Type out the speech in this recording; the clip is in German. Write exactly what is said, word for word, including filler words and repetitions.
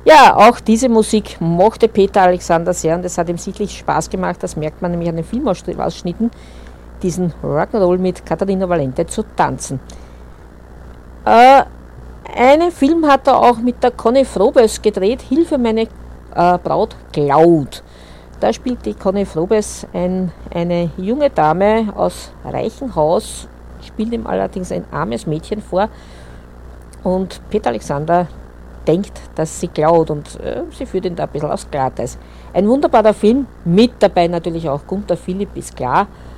Ja, auch diese Musik mochte Peter Alexander sehr und es hat ihm sichtlich Spaß gemacht, das merkt man nämlich an den Filmausschnitten, diesen Rock'n'Roll mit Catalina Valente zu tanzen. Äh, einen Film hat er auch mit der Conny Frobes gedreht, Hilfe meine äh, Braut klaut. Da spielt die Conny Frobes ein, eine junge Dame aus reichem Haus, spielt ihm allerdings ein armes Mädchen vor und Peter Alexander denkt, dass sie klaut und äh, sie führt ihn da ein bisschen aufs Glatteis. Ein wunderbarer Film, mit dabei natürlich auch Gunther Philipp, ist klar.